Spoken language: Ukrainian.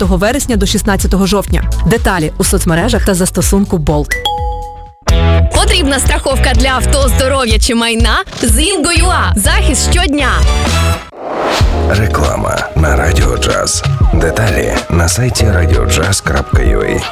20 вересня до 16 жовтня. Деталі у соцмережах та застосунку Bolt. Потрібна страховка для авто, здоров'я чи майна? З Інго.ua. Захист щодня. Реклама на Радіо Джаз. Деталі на сайті radiojazz.ua.